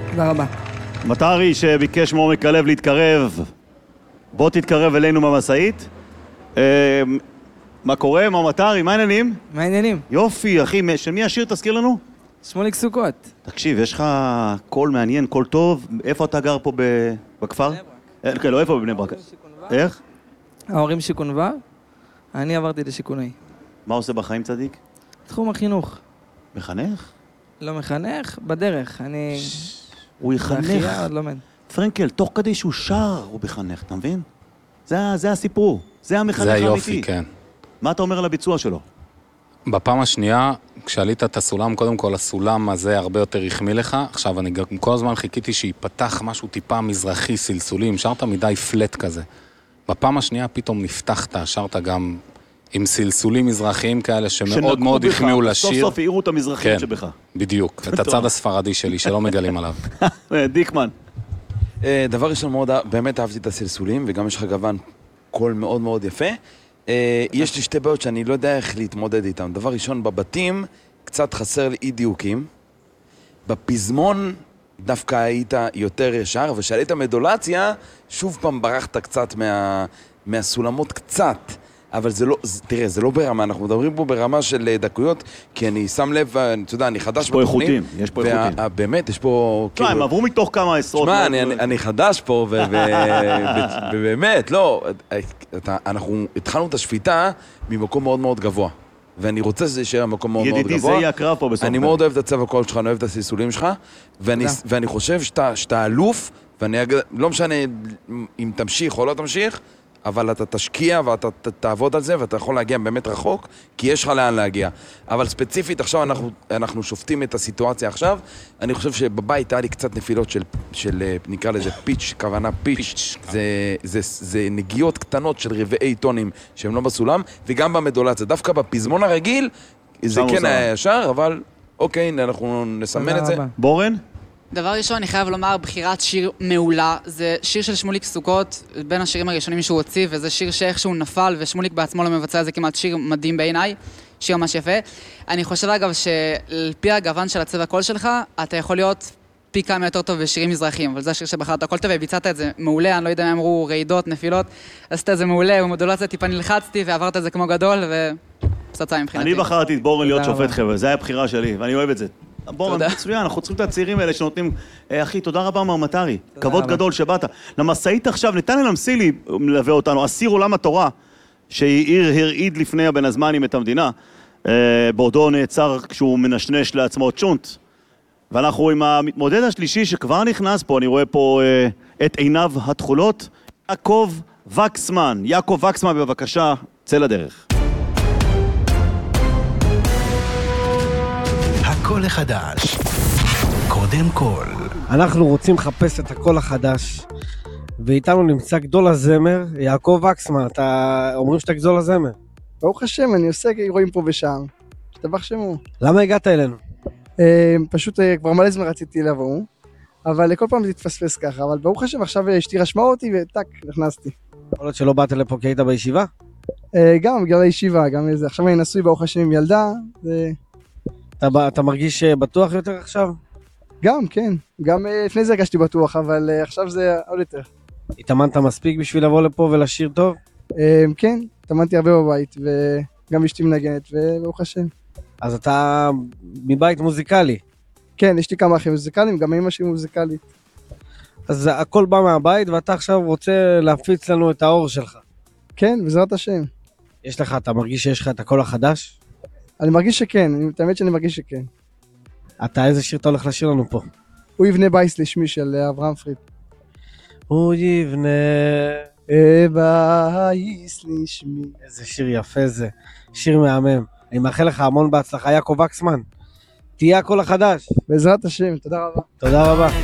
תודה רבה. מטרי שביקש מעומק הלב להתקרב, בוא תתקרב אלינו במסעית. מה קורה? מה מטרי? מה העניינים? מה העניינים? יופי, אחי, של מי השיר תזכיר לנו? שמוליק סוכות. תקשיב, יש לך קול מעניין, קול טוב. איפה אתה גר פה בכפר? כן, לא, איפה בבני ברק? איך? ההורים שיכון ו', אני עברתי לשיכוני. מה עושה בחיים צדיק? תחום החינוך. מחנך? לא מחנך, בדרך. אני... הוא יחנך. לומד. פרנקל, תוך כדי שהוא שר, הוא בחנך, אתה מבין? זה הסיפור, זה המחנך האמיתי. זה היופי, כן. מה אתה אומר על הביצוע שלו? בפעם השנייה, כשעלית את הסולם, קודם כל הסולם הזה הרבה יותר החמיא לך. עכשיו, אני כל הזמן חיכיתי שיפתח משהו טיפה מזרחי, סלסולים, שרת מדי פלט כזה. בפעם השנייה פתאום נפתחת, שרת גם עם סלסולים מזרחיים כאלה שמאוד מאוד החמיאו לשיר. סוף סוף העירו את המזרחים שבך. בדיוק, את הצד הספרדי שלי שלא מגלים עליו. דיקמן. דבר ראשון, באמת אהבתי את הסלסולים, וגם יש לך גוון קול מאוד מאוד יפה. יש לי שתי בעיות שאני לא יודע איך להתמודד איתם. דבר ראשון, בבתים קצת חסר לי אי דיוקים. בפזמון דווקא היית יותר ישר, ושעלית מדולציה, שוב פעם ברחת קצת מהסולמות קצת. אבל זה לא, תראה, זה לא ברמה, אנחנו מדברים פה ברמה של דקויות, כי אני שם לב, אתה יודע, אני חדש בתוכנית. יש פה איכותים. באמת, יש פה... הם עברו מתוך כמה עשרות. תשמע, אני חדש פה, ובאמת, לא, אנחנו התחלנו את השפיטה ממקום מאוד מאוד גבוה. ואני רוצה שזה יישאר מקום מאוד מאוד גבוה. ידידי, זה יהיה הקרב פה בסוף. אני מאוד אוהב את הצבע קול שלך, אני אוהב את הסלסולים שלך, ואני חושב שאתה אלוף, לא משנה אם תמשיך או לא תמשיך, אבל אתה תשקיע ואתה תעבוד על זה, ואתה יכול להגיע באמת רחוק, כי יש לך לאן להגיע. אבל ספציפית, עכשיו אנחנו שופטים את הסיטואציה עכשיו, אני חושב שבבית היה לי קצת נפילות של נקרא לזה פיץ', כוונה פיץ'. זה נגיעות קטנות של רבעי טונים שהם לא בסולם, וגם במדולציה. דווקא בפזמון הרגיל, זה כן היה ישר, אבל אוקיי, אנחנו נסמן את זה. בורן? דבר ראשון, אני חייב לומר, בחירת שיר מעולה. זה שיר של שמוליק סוכות, בין השירים הראשונים שהוא הוציא, וזה שיר שאיכשהו נפל, ושמוליק בעצמו לא מבצע, זה כמעט שיר מדהים בעיניי, שיר ממש יפה. אני חושב אגב שלפי הגוון של הצבע קול שלך, אתה יכול להיות פי כמה יותר טוב בשירים מזרחיים, אבל זה השיר שבחרת הכל טוב, וביצעת את זה מעולה, אני לא יודע מה אמרו, רעידות, נפילות, עשית את זה מעולה, במודולציה טיפה נלחצתי, ועברת את זה כמו גדול, ופצצה מבחינתי. אני בחרתי את בורן להיות שופט חבר'ה, זה היה הבחירה שלי, ואני אוהב את זה. בורן, מצוין, אנחנו צריכים את הצעירים האלה שנותנים, אחי, תודה רבה מר מטרי, כבוד גדול שבאת. למסעית עכשיו, נתנאל אמסילי מלווה אותנו, אסיר עולם התורה, שהרעיד לפני הבן הזמנים את המדינה, בעודו נעצר כשהוא מנשנש לעצמו צ'ונט. ואנחנו עם המתמודד השלישי שכבר נכנס פה, אני רואה פה את עיניו התכולות, יעקב וקסמן. יעקב וקסמן, בבקשה, צא לדרך. הקול החדש, קודם כל. אנחנו רוצים לחפש את הקול החדש, ואיתנו נמצא גדול הזמר, יעקב וקסמן. אומרים שאתה גדול הזמר. ברוך השם, אני עושה רואים פה ושם. שתבח שמו. למה הגעת אלינו? פשוט כבר מלא זמן רציתי לבוא, אבל כל פעם זה התפספס ככה, אבל ברוך השם עכשיו אשתי רשמה אותי וטק, נכנסתי. יכול להיות שלא באת לפה כי היית בישיבה? גם בגלל הישיבה, גם איזה, עכשיו אני נשוי ברוך השם עם ילדה. אתה מרגיש בטוח יותר עכשיו? גם, כן. גם לפני זה הרגשתי בטוח, אבל עכשיו זה עוד יותר. התאמנת מספיק בשביל לבוא לפה ולשיר טוב? כן, התאמנתי הרבה בבית, וגם אשתי מנגנת, וברוך השם. אז אתה מבית מוזיקלי? כן, יש לי כמה אחים מוזיקליים, גם אמא שלי מוזיקלית. אז הכל בא מהבית, ואתה עכשיו רוצה להפיץ לנו את האור שלך. כן, בעזרת השם. אתה מרגיש שיש לך את הקול החדש? אני מרגיש שכן, האמת שאני מרגיש שכן. איזה שיר אתה הולך לשיר לנו פה? הוא יבנה בייס לשמי של אברהם פריד. הוא יבנה בייס לשמי. איזה שיר יפה זה, שיר מהמם. אני מאחל לך המון בהצלחה, יעקב וקסמן. תהיה הקול החדש. בעזרת השם, תודה רבה. תודה רבה.